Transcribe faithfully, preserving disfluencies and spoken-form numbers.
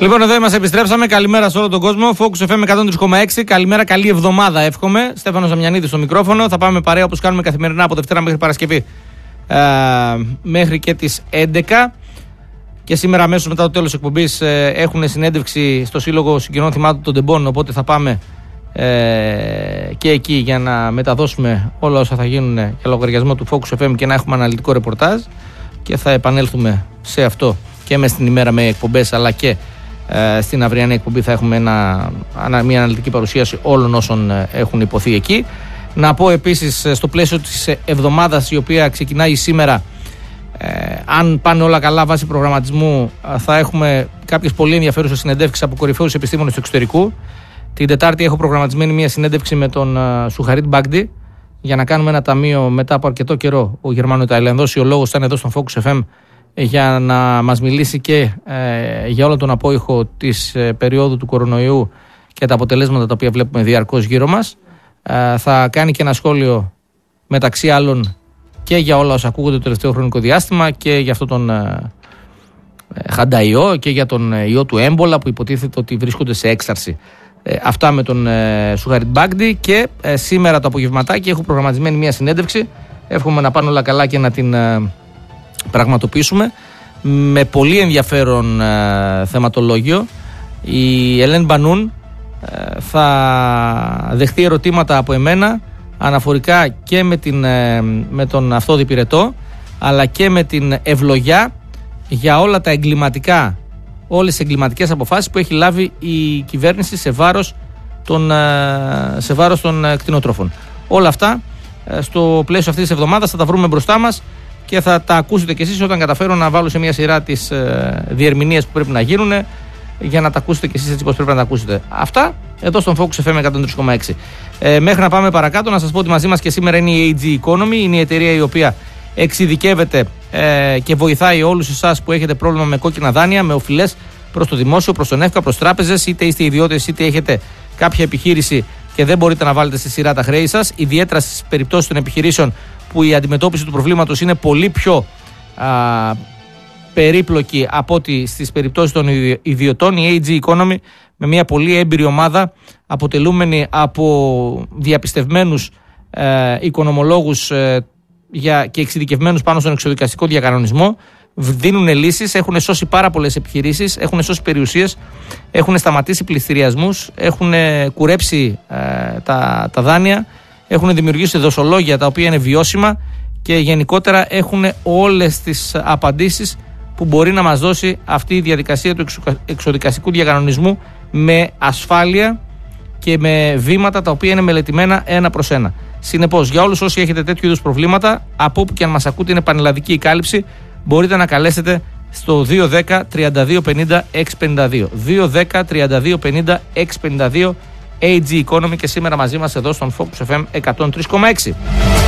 Λοιπόν, εδώ είμαστε, επιστρέψαμε. Καλημέρα σε όλο τον κόσμο. Focus εφ εμ εκατόν τρία κόμμα έξι. Καλημέρα, καλή εβδομάδα, εύχομαι. Στέφανος Ζαμιανίδης στο μικρόφωνο. Θα πάμε παρέα όπως κάνουμε καθημερινά από Δευτέρα μέχρι Παρασκευή ε, μέχρι και τις έντεκα. Και σήμερα, αμέσως μετά το τέλος της εκπομπής, ε, έχουν συνέντευξη στο Σύλλογο Συγγενών Θυμάτων των Τεμπών. Οπότε θα πάμε ε, και εκεί για να μεταδώσουμε όλα όσα θα γίνουν για λογαριασμό του Focus εφ εμ και να έχουμε αναλυτικό ρεπορτάζ. Και θα επανέλθουμε σε αυτό και μες στην ημέρα με εκπομπές, αλλά και ε, στην αυριανή εκπομπή θα έχουμε ένα, μια αναλυτική παρουσίαση όλων όσων ε, έχουν υποθεί εκεί. Να πω επίσης, στο πλαίσιο της εβδομάδας η οποία ξεκινάει σήμερα, ε, αν πάνε όλα καλά βάσει προγραμματισμού, ε, θα έχουμε κάποιες πολύ ενδιαφέρουσες συνεντεύξεις από κορυφαίους επιστήμονες του εξωτερικού. Την Τετάρτη έχω προγραμματισμένη μια συνέντευξη με τον ε, Σουχαρίτ Μπάγντι για να κάνουμε ένα ταμείο μετά από αρκετό καιρό. Ο Γερμανο-Ταϊλανδός ιολόγος ήταν εδώ στον Focus εφ εμ για να μας μιλήσει και ε, για όλο τον απόϊχο της ε, περίοδου του κορονοϊού και τα αποτελέσματα τα οποία βλέπουμε διαρκώς γύρω μας. Ε, θα κάνει και ένα σχόλιο μεταξύ άλλων και για όλα όσα ακούγονται το τελευταίο χρονικό διάστημα και για αυτόν τον ε, ε, χανταϊό και για τον ε, ιό του έμπολα που υποτίθεται ότι βρίσκονται σε έξαρση. Ε, αυτά με τον ε, Σουχαρίτ Μπάγντι. Και ε, σήμερα το απογευματάκι έχω προγραμματισμένη μια συνέντευξη. Εύχομαι να πάνε όλα καλά και να την ε, πραγματοποιήσουμε με πολύ ενδιαφέρον ε, θεματολόγιο. Η Ελένη Μπανούν ε, θα δεχτεί ερωτήματα από εμένα αναφορικά και με, την, ε, με τον Αυτόδη Πυρετό, αλλά και με την ευλογιά για όλα τα εγκληματικά, όλες τις εγκληματικές αποφάσεις που έχει λάβει η κυβέρνηση σε βάρος των, σε βάρος των κτηνοτρόφων. Όλα αυτά στο πλαίσιο αυτής της εβδομάδας θα τα βρούμε μπροστά μας και θα τα ακούσετε κι εσείς όταν καταφέρω να βάλω σε μια σειρά τις διερμηνίες που πρέπει να γίνουν, για να τα ακούσετε κι εσείς έτσι όπως πρέπει να τα ακούσετε. Αυτά εδώ στον Focus εφ εμ εκατόν τρία κόμμα έξι. Ε, μέχρι να πάμε παρακάτω, να σας πω ότι μαζί μας και σήμερα είναι η έι τζι Economy. Είναι η εταιρεία η οποία εξειδικεύεται ε, και βοηθάει όλους εσάς που έχετε πρόβλημα με κόκκινα δάνεια, με οφειλές προς το δημόσιο, προς τον ΕΦΚΑ, προς τράπεζες, είτε είστε ιδιώτες είτε έχετε κάποια επιχείρηση και δεν μπορείτε να βάλετε στη σειρά τα χρέη σας, ιδιαίτερα στις περιπτώσεις των επιχειρήσεων που η αντιμετώπιση του προβλήματος είναι πολύ πιο α, περίπλοκη από ότι στις περιπτώσεις των ιδιωτών. Η έι τζι Economy, με μια πολύ έμπειρη ομάδα αποτελούμενη από διαπιστευμένους ε, οικονομολόγους ε, για, και εξειδικευμένους πάνω στον εξωδικαστικό διακανονισμό, δίνουν λύσεις, έχουν σώσει πάρα πολλές επιχειρήσεις, έχουν σώσει περιουσίες, έχουν σταματήσει πληστηριασμούς, έχουν κουρέψει ε, τα, τα δάνεια, έχουν δημιουργήσει δοσολόγια τα οποία είναι βιώσιμα και γενικότερα έχουν όλες τις απαντήσεις που μπορεί να μας δώσει αυτή η διαδικασία του εξωδικαστικού διακανονισμού με ασφάλεια και με βήματα τα οποία είναι μελετημένα ένα προς ένα. Συνεπώς, για όλους όσοι έχετε τέτοιου είδους προβλήματα, από όπου και αν μας ακούτε, είναι πανελλαδική η κάλυψη. Μπορείτε να καλέσετε στο δύο ένα μηδέν τρία δύο πενήντα έξι πενήντα δύο. δύο ένα μηδέν τρία δύο πενήντα έξι πενήντα δύο έι τζι Economy, και σήμερα μαζί μας εδώ στον Focus εφ εμ εκατόν τρία κόμμα έξι.